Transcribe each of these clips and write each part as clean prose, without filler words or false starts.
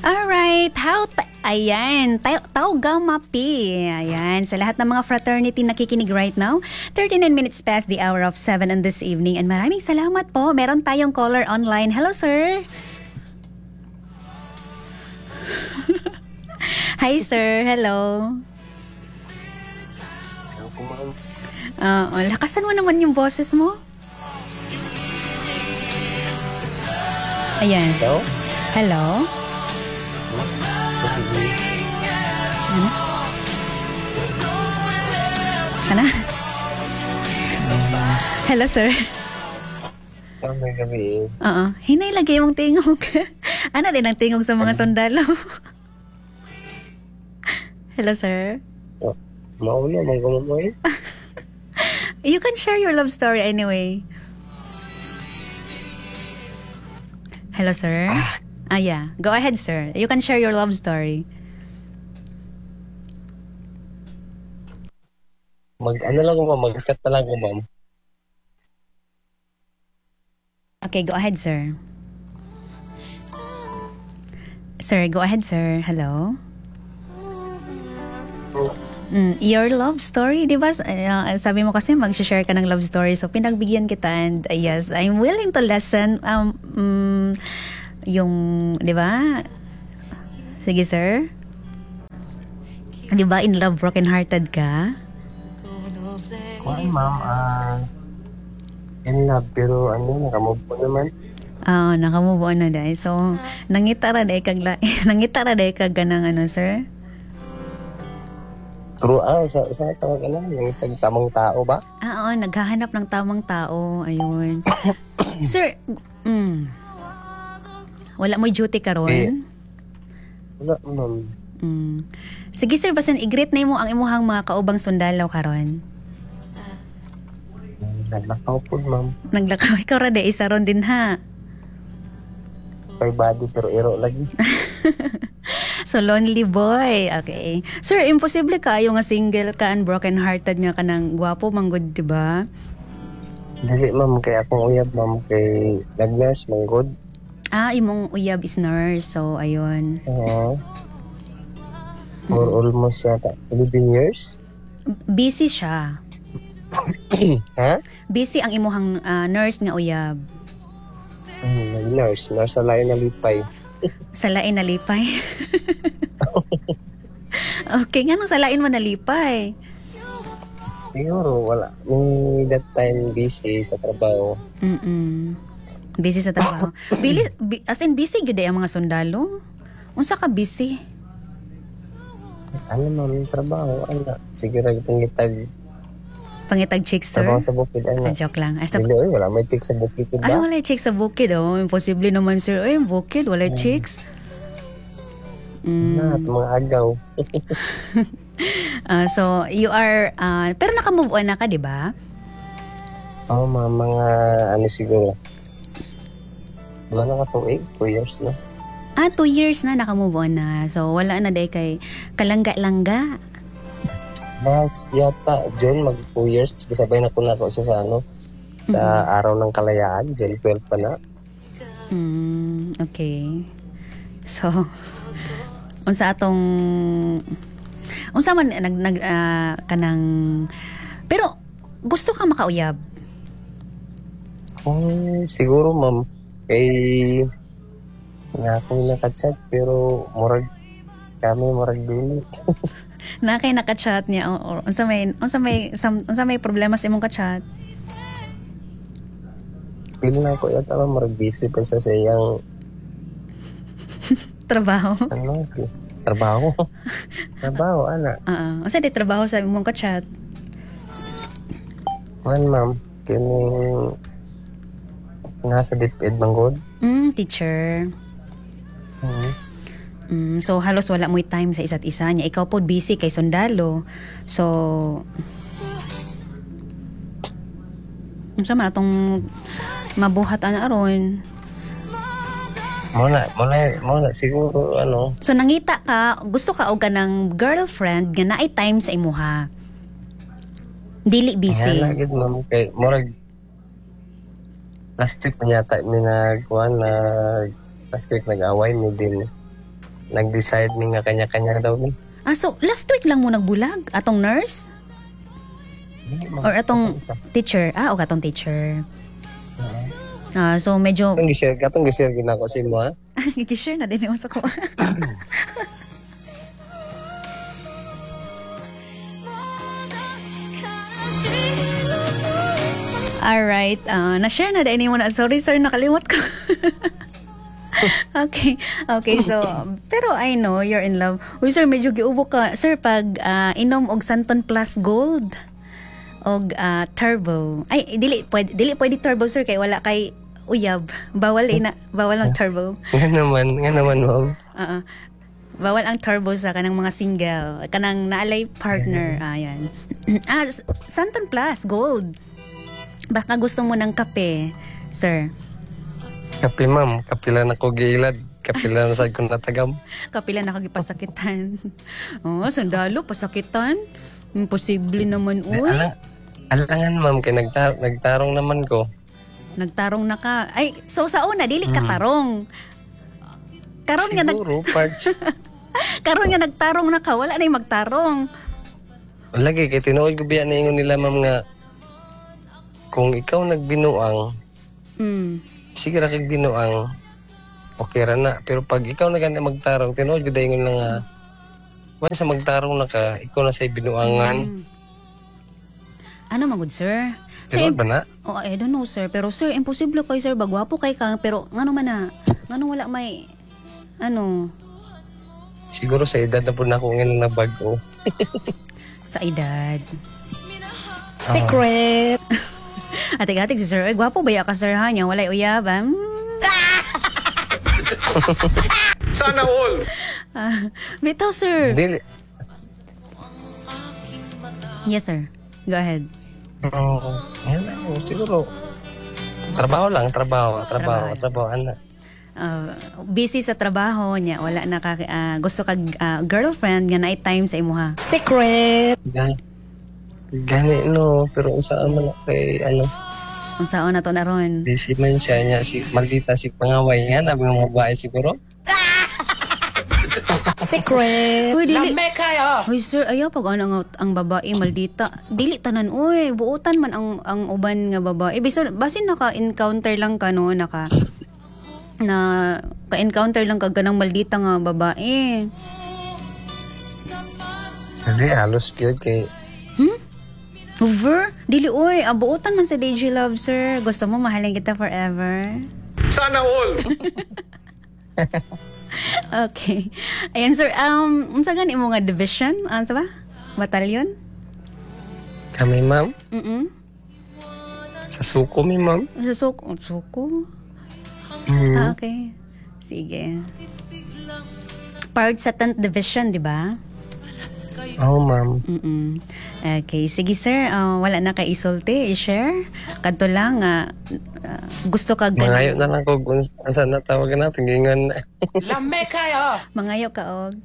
Alright, ayan, Tau Gamma Pi. Ayan, sa lahat ng mga fraternity nakikinig right now, 39 minutes past the hour of 7 on this evening. And maraming salamat po. Meron tayong caller online. Hello, sir. Hi, sir. Hello. Hello po, ma'am. Lakasan mo naman yung boses mo. Ayan. Hello? Hello? Ano? Ano? Hello, sir. May gabi. Hinay lagay mong tingog. Ano din ang tingog sa mga sundalo? Hello, sir. Mauna, magkumumoy. You can share your love story anyway. Hello, sir. Yeah. Go ahead, sir. You can share your love story. Mag-chat na lang ko, ma'am. Okay, go ahead, sir. Sir, go ahead, sir. Hello? Your love story, di ba? Sabi mo kasi mag-share ka ng love story. So, pinagbigyan kita and yes, I'm willing to listen yung, di ba? Sige, sir. Di ba, in love, broken-hearted ka? Kuhan, ma'am. In love, pero nakamove po naman. Nakamove on na dahil. So, nangitara dahil kag ganang sir? True, sa tawag yung tamang tao ba? Oo, naghahanap ng tamang tao. Ayun. Sir, wala mo duty karon? Wala, ma'am. Sige, sir, basan i-greet na mo ang imuhang mga kaubang sundalaw karon. Naglakaw po, ma'am. Naglakaw, ikaw rade, isa ron din ha. Kay body, pero iro lagi. So, lonely boy. Okay. Sir, imposible kayo nga single ka and broken-hearted nga ka ng gwapo, manggod, diba? Dili, ma'am, kay akong uyab, ma'am, kay nag-nurse, manggod. Imong uyab is nurse. So, ayun. For almost 11 years. Busy siya. Ha? Busy ang imuhang nurse nga uyab. Nurse sa lain na lipay. Sa lain nalipay? Okay, nga nung sa lain mo nalipay? Siguro, wala. That time, busy sa trabaho. Busy sa trabaho. As in, busy yun ang mga sundalo? Unsa ka busy? Yung trabaho? Siguro, Pangitag chicks, sir? trabaho sa bukid, Joke lang. Dili, wala may chick sa bukid, ba? Wala chicks sa bukid, Imposible naman, sir. Bukid, wala chicks. Mga agaw. So, you are, pero naka-move on na ka, di ba? Mga siguro. Wala ka 2 years na. 2 years na naka-move on na. So, wala na dahil kay kalangga-langga. Mas yata, June, mag 2 years. Sabay na po na ako siya sa araw ng kalayaan. June 12 pa na. Okay. So, unsa man kanang, pero gusto ka makauyab? Siguro, ma'am. Kay nga akong nakachat, pero murag dili. Na kay naka-chat niya or unsa may problema sa imong ka-chat? Pili na ako yata murag busy pa sa iyang trabaho. Trabaho, ana. Unsa di trabaho sa imong ka-chat? Ma'am, kining nga sa DepEd manggod. Teacher. So halos wala mo'y time sa isa't isa niya. Ikaw po busy kay sundalo. So unsa man atong mabuhat aron? Muna siguro So nangita ka, gusto ka og kanang girlfriend nga naay time sa imuha. Dili busy. Nga lagi, ma'am, kay murag last week pa yata may last week nag-away mo din. nag-decide mi nga kanya-kanya daw mi. So last week lang mo nagbulag atong nurse or atong teacher? O katong teacher. So medyo Katong gishare ginako si mo ha. gigi-share na din yung sa ko. Alright, na-share na din mo na. Sorry sir, nakalimot ko. Okay, so, pero I know you're in love. Uy sir, medyo giubo ka. Sir, pag inom og Santon Plus Gold og turbo. Ay, dili pwede turbo sir, kay wala kay uyab. Bawal ang turbo. Nga naman ma'am. Bawal ang turbo sa kanang mga single, kanang naalay partner. Ayan. Santon Plus Gold. Baka gusto mo ng kape, sir. Kape ma'am, kapila na ko giilad. Kapila na sad ko natagam. Kapila na kagipasakitan. Sandalo, pasakitan. Imposible naman, uy. Alangan ma'am, kay nagtarong naman ko. Nagtarong na ka. Ay, so sa una, dili ka tarong. Karon nga Siguro, parts. Karon nga nagtarong na ka, wala na yung magtarong. Lagi, kay tinuod ko biya na ingon nila ma'am nga, kung ikaw nagbinuang, sige ra kag binuang, okay ra na. Pero pag ikaw na gani magtarong, tinuod ko dayon lang nga, once sa magtarong na ka, ikaw na say binuangan. Ano magud sir? Tinuod ba na? I don't know sir. Pero sir, imposible kay sir, bagwapo kay ka, pero ngano man na, ngano wala may, Siguro sa edad na po na ako ngayon nagbago. Sa edad. Secret. Atik-atik si sir. Ay, gwapo ba ka sir ha? Niya walay uyab. Sana all. Bitaw sir. Dili. Yes sir. Go ahead. Siguro. Trabaho. Ana. Busy sa trabaho niya. Wala na gusto kag girlfriend nga night time sa imuha. Secret. Gani no, pero saan man kay Kung saan na to na ron. busy man siya niya, si maldita si pangaway yan, abi mga babae siguro. Secret. Uy, dili. Lame kayo. Uy sir, ayaw pag ang babae maldita. Dili tanan uy, buutan man ang uban nga babae. Basin naka-encounter lang ka no, ka-encounter lang kag ganang maldita nga babae. Hindi, halos cute kay Over? Dili uy, buutan man sa DJ Love sir. Gusto mo mahalin kita forever? Sana all. Okay. Ayan sir, unsa gani mo nga division? Ano ba? Batalyon? kami ma'am. Sa Sa suko mi ma'am. suko? Okay. Sige. Part sa 10th division, di ba? Oo ma'am. Okay. Sige sir, wala na kay isulti, i-share. Kadto lang, gusto kag Mangayo na lang ko kung saan natawagan natin. Gingan Lame kayo. Mangayo kaog.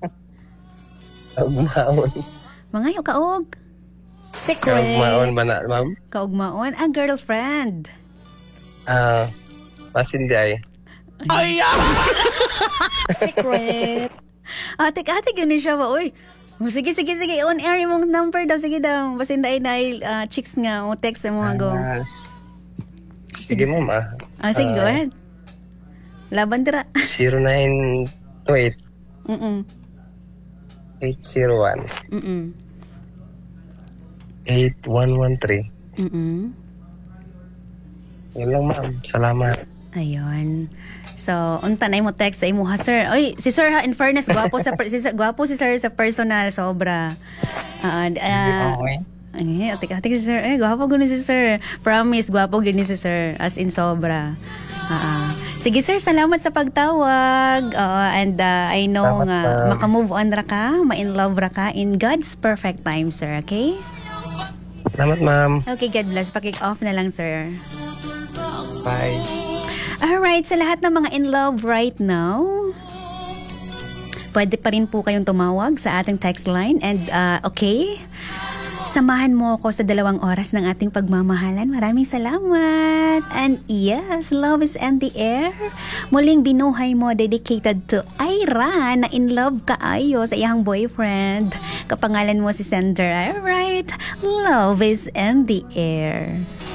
maon. Mangayo kaog. Secret. Maon ba na ma'am? Kaugmaon. Girlfriend. Pasin di ay. Secret. Atik-atik yun siya ba? Uy. Sige. On air mong number daw. Sige daw. Basin dahil chicks nga. O text mo go. Sige ma'am Sige, go ahead. Laban dira. 0928 801 8113. Yun lang ma'am. Salamat. Ayun. So, unta na mo text sa imo ha, sir. Oy, si sir ha, in fairness, gwapo si sir sa personal, sobra. Okay. Ay, atik si sir. Gwapo guni si sir. Promise, gwapo guni si sir. As in, sobra. Sige sir, salamat sa pagtawag. And I know Salamat, nga, ma'am. maka-move on ra ka, ma-in love ra ka in God's perfect time, sir. Okay? Salamat ma'am. Okay, God bless. Pakik off na lang, sir. Bye. Alright, sa lahat ng mga in love right now, pwede pa rin po kayong tumawag sa ating text line. And okay, Samahan mo ako sa 2 oras ng ating pagmamahalan. Maraming salamat. And yes, love is in the air. Muling binuhay mo dedicated to Ira na in love kaayo sa iyang boyfriend. Kapangalan mo si Sender. Alright, love is in the air.